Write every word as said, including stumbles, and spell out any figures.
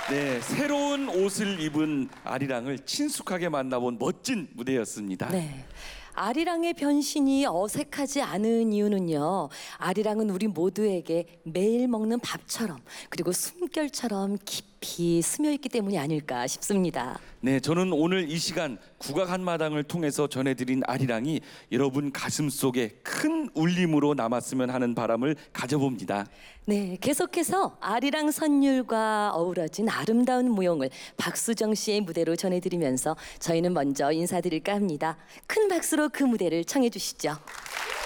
네, 새로운 옷을 입은 아리랑을 친숙하게 만나본 멋진 무대였습니다. 네. 아리랑의 변신이 어색하지 않은 이유는요. 아리랑은 우리 모두에게 매일 먹는 밥처럼 그리고 숨결처럼 깊이 스며있기 때문이 아닐까 싶습니다. 네, 저는 오늘 이 시간 국악 한마당을 통해서 전해드린 아리랑이 여러분 가슴 속에 큰 울림으로 남았으면 하는 바람을 가져봅니다. 네, 계속해서 아리랑 선율과 어우러진 아름다운 무용을 박수정 씨의 무대로 전해드리면서 저희는 먼저 인사드릴까 합니다. 큰 박수로 그 무대를 청해 주시죠.